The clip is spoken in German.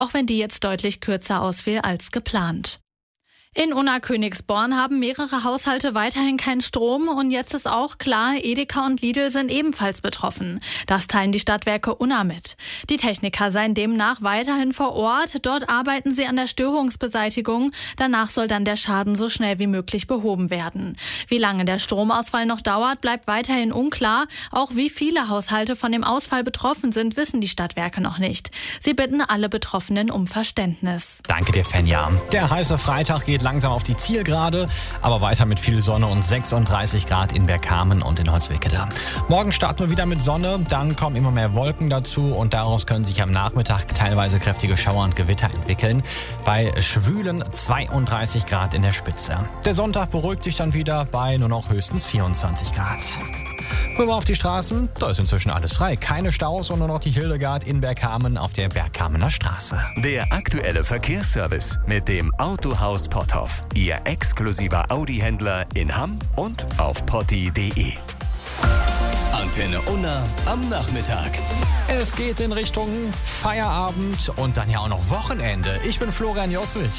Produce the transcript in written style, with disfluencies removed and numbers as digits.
auch wenn die jetzt deutlich kürzer ausfiel als geplant. In Unna-Königsborn haben mehrere Haushalte weiterhin keinen Strom und jetzt ist auch klar, Edeka und Lidl sind ebenfalls betroffen. Das teilen die Stadtwerke Unna mit. Die Techniker seien demnach weiterhin vor Ort. Dort arbeiten sie an der Störungsbeseitigung. Danach soll dann der Schaden so schnell wie möglich behoben werden. Wie lange der Stromausfall noch dauert, bleibt weiterhin unklar. Auch wie viele Haushalte von dem Ausfall betroffen sind, wissen die Stadtwerke noch nicht. Sie bitten alle Betroffenen um Verständnis. Danke dir, Fenja. Der heiße Freitag geht langsam auf die Zielgerade, aber weiter mit viel Sonne und 36 Grad in Bergkamen und in Holzwickede. Morgen starten wir wieder mit Sonne, dann kommen immer mehr Wolken dazu und daraus können sich am Nachmittag teilweise kräftige Schauer und Gewitter entwickeln. Bei schwülen 32 Grad in der Spitze. Der Sonntag beruhigt sich dann wieder bei nur noch höchstens 24 Grad. Gucken wir auf die Straßen, da ist inzwischen alles frei. Keine Staus und nur noch die Hildegard in Bergkamen auf der Bergkamener Straße. Der aktuelle Verkehrsservice mit dem Autohaus Potthoff. Ihr exklusiver Audi-Händler in Hamm und auf potti.de. Antenne Unna am Nachmittag. Es geht in Richtung Feierabend und dann ja auch noch Wochenende. Ich bin Florian Joswig.